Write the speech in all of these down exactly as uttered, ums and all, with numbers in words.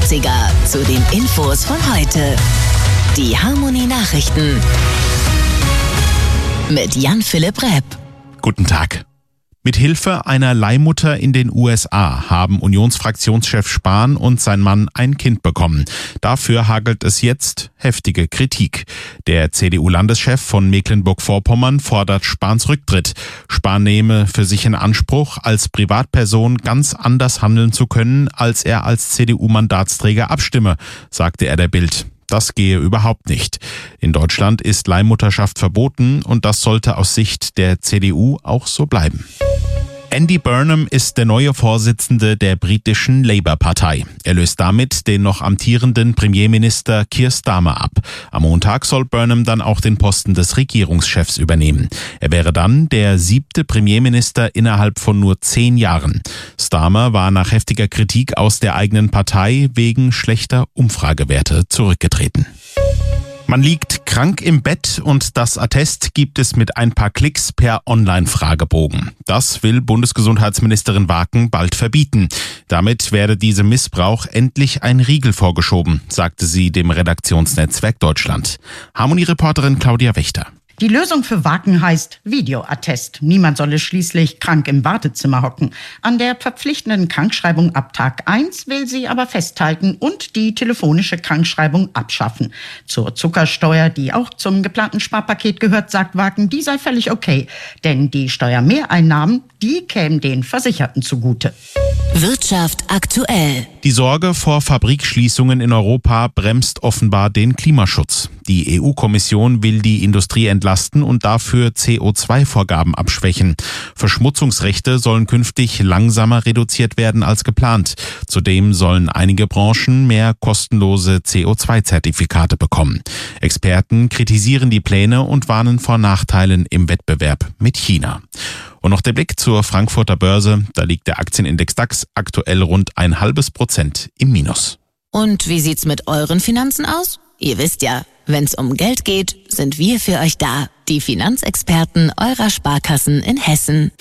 dreißiger zu den Infos von heute. Die Harmony Nachrichten mit Jan-Philipp Repp. Guten Tag. Mit Hilfe einer Leihmutter in den U S A haben Unionsfraktionschef Spahn und sein Mann ein Kind bekommen. Dafür hagelt es jetzt heftige Kritik. Der C D U-Landeschef von Mecklenburg-Vorpommern fordert Spahns Rücktritt. Spahn nehme für sich in Anspruch, als Privatperson ganz anders handeln zu können, als er als C D U-Mandatsträger abstimme, sagte er der Bild. Das gehe überhaupt nicht. In Deutschland ist Leihmutterschaft verboten und das sollte aus Sicht der C D U auch so bleiben. Andy Burnham ist der neue Vorsitzende der britischen Labour-Partei. Er löst damit den noch amtierenden Premierminister Keir Starmer ab. Am Montag soll Burnham dann auch den Posten des Regierungschefs übernehmen. Er wäre dann der siebte Premierminister innerhalb von nur zehn Jahren. Starmer war nach heftiger Kritik aus der eigenen Partei wegen schlechter Umfragewerte zurückgetreten. Man liegt krank im Bett und das Attest gibt es mit ein paar Klicks per Online-Fragebogen. Das will Bundesgesundheitsministerin Waken bald verbieten. Damit werde diesem Missbrauch endlich ein Riegel vorgeschoben, sagte sie dem Redaktionsnetzwerk Deutschland. Harmony-Reporterin Claudia Wächter. Die Lösung für Waken heißt Videoattest. Niemand solle schließlich krank im Wartezimmer hocken. An der verpflichtenden Krankschreibung ab Tag eins will sie aber festhalten und die telefonische Krankschreibung abschaffen. Zur Zuckersteuer, die auch zum geplanten Sparpaket gehört, sagt Waken, die sei völlig okay. Denn die Steuermehreinnahmen, die kämen den Versicherten zugute. Wirtschaft aktuell. Die Sorge vor Fabrikschließungen in Europa bremst offenbar den Klimaschutz. Die E U-Kommission will die Industrie entlasten und dafür C O zwei Vorgaben abschwächen. Verschmutzungsrechte sollen künftig langsamer reduziert werden als geplant. Zudem sollen einige Branchen mehr kostenlose C O zwei Zertifikate bekommen. Experten kritisieren die Pläne und warnen vor Nachteilen im Wettbewerb mit China. Und noch der Blick zur Frankfurter Börse. Da liegt der Aktienindex DAX aktuell rund ein halbes Prozent im Minus. Und wie sieht's mit euren Finanzen aus? Ihr wisst ja, wenn's um Geld geht, sind wir für euch da. Die Finanzexperten eurer Sparkassen in Hessen.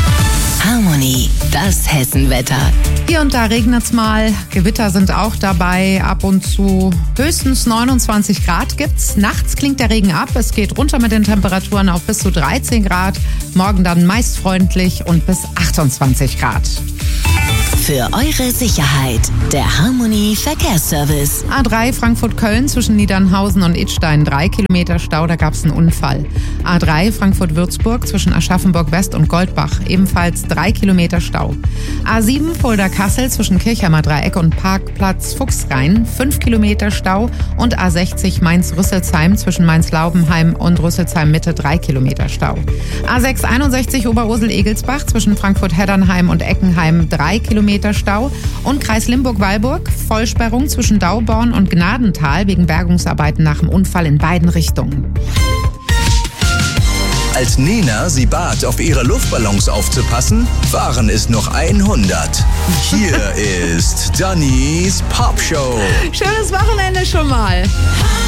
Harmony, das Hessenwetter. Hier und da regnet's mal, Gewitter sind auch dabei, ab und zu höchstens neunundzwanzig Grad gibt's. Nachts klingt der Regen ab, es geht runter mit den Temperaturen auf bis zu dreizehn Grad. Morgen dann meist freundlich und bis achtundzwanzig Grad. Für eure Sicherheit, der Harmony Verkehrsservice. A drei Frankfurt-Köln zwischen Niedernhausen und Idstein, drei Kilometer Stau, da gab's einen Unfall. A drei Frankfurt-Würzburg zwischen Aschaffenburg-West und Goldbach, ebenfalls drei Kilometer Stau. A sieben Fulda-Kassel zwischen Kirchheimer Dreieck und Parkplatz Fuchsrhein, fünf Kilometer Stau. Und A sechzig Mainz-Rüsselsheim zwischen Mainz-Laubenheim und Rüsselsheim-Mitte, drei Kilometer Stau. A sechs einundsechzig Oberursel-Egelsbach zwischen Frankfurt-Heddernheim und Eckenheim, drei Kilometer Stau. Und Kreis Limburg-Weilburg, Vollsperrung zwischen Dauborn und Gnadental wegen Bergungsarbeiten nach dem Unfall in beiden Richtungen. Als Nena sie bat, auf ihre Luftballons aufzupassen, waren es noch hundert. Hier ist Dannys Popshow. Schönes Wochenende schon mal.